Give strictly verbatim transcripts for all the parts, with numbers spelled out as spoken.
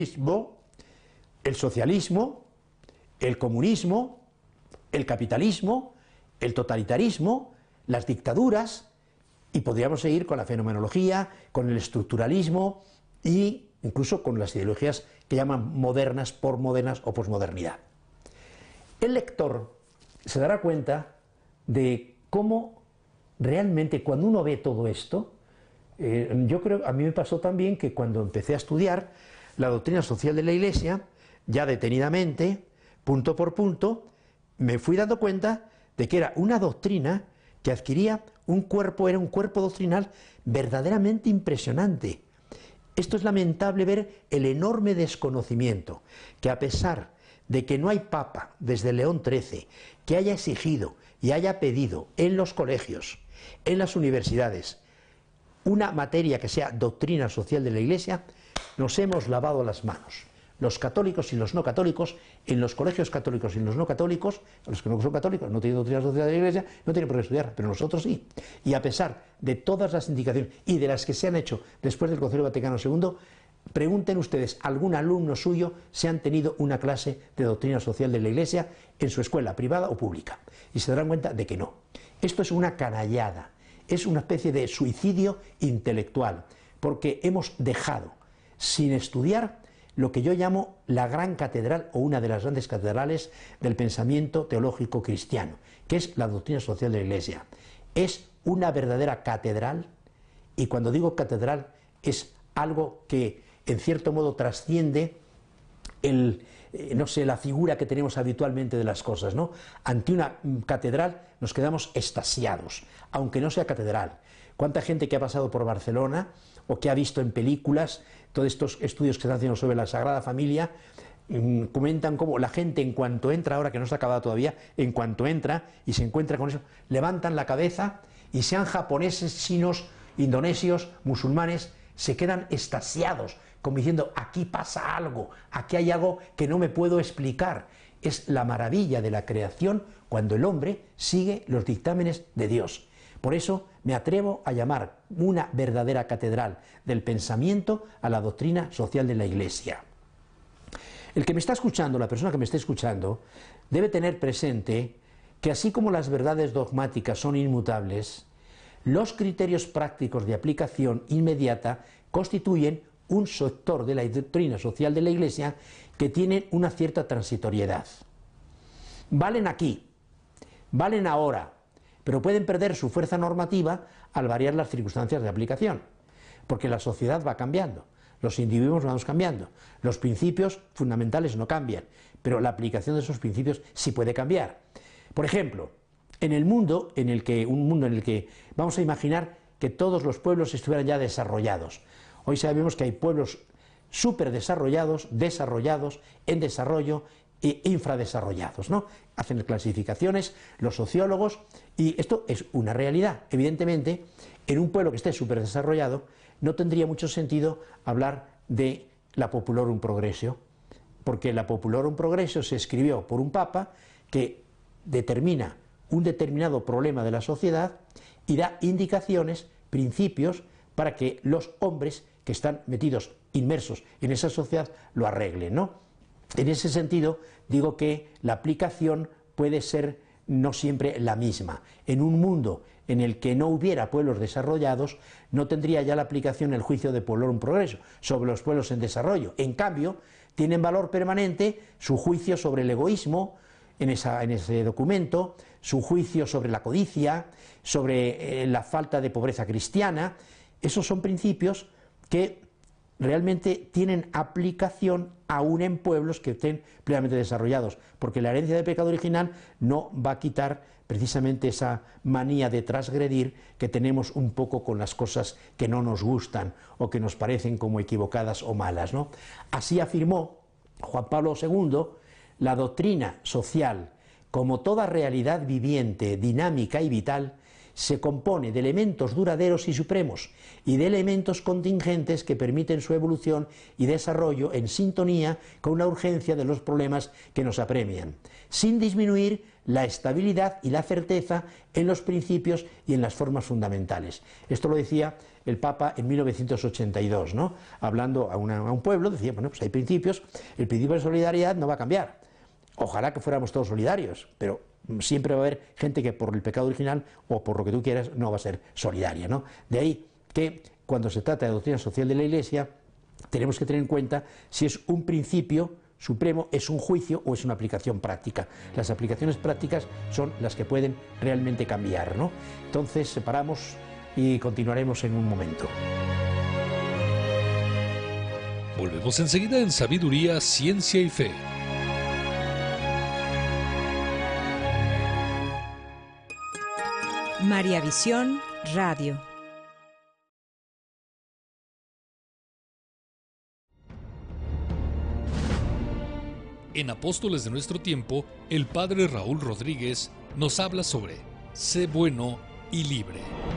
el socialismo, el comunismo, el capitalismo, el totalitarismo, las dictaduras, y podríamos seguir con la fenomenología, con el estructuralismo e incluso con las ideologías que llaman modernas, posmodernas o posmodernidad. El lector se dará cuenta de cómo realmente cuando uno ve todo esto, eh, yo creo, a mí me pasó también que cuando empecé a estudiar la doctrina social de la Iglesia, ya detenidamente, punto por punto, me fui dando cuenta de que era una doctrina que adquiría un cuerpo, era un cuerpo doctrinal verdaderamente impresionante. Esto es lamentable ver el enorme desconocimiento que, a pesar de que no hay papa desde León trece que haya exigido y haya pedido en los colegios, en las universidades, una materia que sea doctrina social de la Iglesia, nos hemos lavado las manos. Los católicos y los no católicos, en los colegios católicos y en los no católicos, los que no son católicos, no tienen doctrina social de la Iglesia, no tienen por qué estudiar, pero nosotros sí. Y a pesar de todas las indicaciones y de las que se han hecho después del Concilio Vaticano segundo, pregunten ustedes a algún alumno suyo si han tenido una clase de doctrina social de la Iglesia en su escuela privada o pública, y se darán cuenta de que no. Esto es una canallada, es una especie de suicidio intelectual, porque hemos dejado sin estudiar lo que yo llamo la gran catedral o una de las grandes catedrales del pensamiento teológico cristiano, que es la doctrina social de la Iglesia. Es una verdadera catedral, y cuando digo catedral es algo que en cierto modo trasciende el, eh, no sé, la figura que tenemos habitualmente de las cosas, ¿no? Ante una catedral nos quedamos extasiados, aunque no sea catedral. ¿Cuánta gente que ha pasado por Barcelona o que ha visto en películas todos estos estudios que están haciendo sobre la Sagrada Familia, mmm, comentan cómo la gente, en cuanto entra, ahora que no está acabado todavía, en cuanto entra y se encuentra con eso, levantan la cabeza y sean japoneses, chinos, indonesios, musulmanes, se quedan extasiados, como diciendo, aquí pasa algo, aquí hay algo que no me puedo explicar. Es la maravilla de la creación cuando el hombre sigue los dictámenes de Dios. Por eso me atrevo a llamar una verdadera catedral del pensamiento a la doctrina social de la Iglesia. El que me está escuchando, la persona que me está escuchando, debe tener presente que así como las verdades dogmáticas son inmutables, los criterios prácticos de aplicación inmediata constituyen un sector de la doctrina social de la Iglesia que tienen una cierta transitoriedad. Valen aquí, valen ahora, pero pueden perder su fuerza normativa al variar las circunstancias de aplicación, porque la sociedad va cambiando, los individuos vamos cambiando, los principios fundamentales no cambian, pero la aplicación de esos principios sí puede cambiar. Por ejemplo, en el mundo, en el que, un mundo en el que vamos a imaginar que todos los pueblos estuvieran ya desarrollados. Hoy sabemos que hay pueblos súper desarrollados, desarrollados, en desarrollo e infradesarrollados, ¿no? Hacen clasificaciones los sociólogos y esto es una realidad. Evidentemente, en un pueblo que esté súper desarrollado no tendría mucho sentido hablar de la Populorum Progressio, porque la Populorum Progressio se escribió por un papa que determina un determinado problema de la sociedad y da indicaciones, principios, para que los hombres que están metidos, inmersos en esa sociedad, lo arreglen, ¿no? En ese sentido, digo que la aplicación puede ser no siempre la misma. En un mundo en el que no hubiera pueblos desarrollados, no tendría ya la aplicación el juicio de Populorum Progressio sobre los pueblos en desarrollo. En cambio, tienen valor permanente su juicio sobre el egoísmo, en, esa, en ese documento, su juicio sobre la codicia, sobre eh, la falta de pobreza cristiana. Esos son principios que realmente tienen aplicación aún en pueblos que estén plenamente desarrollados, porque la herencia del pecado original no va a quitar precisamente esa manía de transgredir que tenemos un poco con las cosas que no nos gustan o que nos parecen como equivocadas o malas, ¿no? Así afirmó Juan Pablo segundo, la doctrina social, como toda realidad viviente, dinámica y vital, se compone de elementos duraderos y supremos y de elementos contingentes que permiten su evolución y desarrollo en sintonía con la urgencia de los problemas que nos apremian, sin disminuir la estabilidad y la certeza en los principios y en las formas fundamentales. Esto lo decía el Papa en mil novecientos ochenta y dos, ¿no? Hablando a, una, a un pueblo, decía, bueno, pues hay principios, el principio de solidaridad no va a cambiar. Ojalá que fuéramos todos solidarios, pero siempre va a haber gente que por el pecado original o por lo que tú quieras no va a ser solidaria, ¿no? De ahí que cuando se trata de doctrina social de la Iglesia tenemos que tener en cuenta si es un principio supremo, es un juicio o es una aplicación práctica. Las aplicaciones prácticas son las que pueden realmente cambiar, ¿no? Entonces separamos y continuaremos en un momento. Volvemos enseguida en Sabiduría, Ciencia y Fe. María Visión Radio. En Apóstoles de nuestro tiempo, el padre Raúl Rodríguez nos habla sobre sé bueno y libre.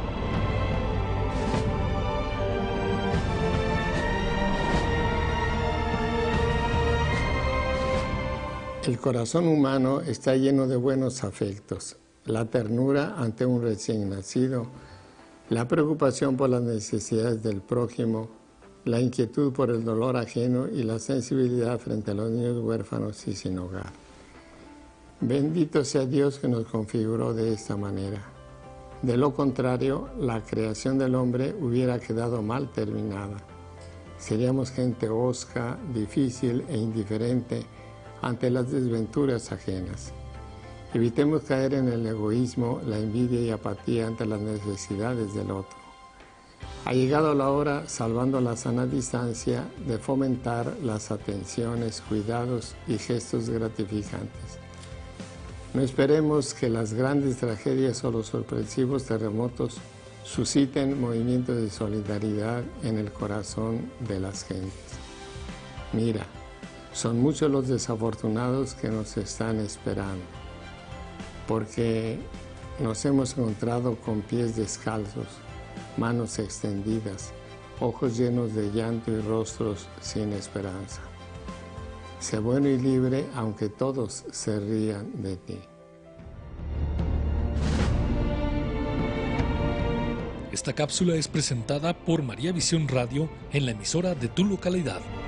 El corazón humano está lleno de buenos afectos. La ternura ante un recién nacido, la preocupación por las necesidades del prójimo, la inquietud por el dolor ajeno y la sensibilidad frente a los niños huérfanos y sin hogar. Bendito sea Dios que nos configuró de esta manera. De lo contrario, la creación del hombre hubiera quedado mal terminada. Seríamos gente hosca, difícil e indiferente ante las desventuras ajenas. Evitemos caer en el egoísmo, la envidia y apatía ante las necesidades del otro. Ha llegado la hora, salvando la sana distancia, de fomentar las atenciones, cuidados y gestos gratificantes. No esperemos que las grandes tragedias o los sorpresivos terremotos susciten movimientos de solidaridad en el corazón de las gentes. Mira, son muchos los desafortunados que nos están esperando, porque nos hemos encontrado con pies descalzos, manos extendidas, ojos llenos de llanto y rostros sin esperanza. Sé bueno y libre, aunque todos se rían de ti. Esta cápsula es presentada por María Visión Radio en la emisora de tu localidad.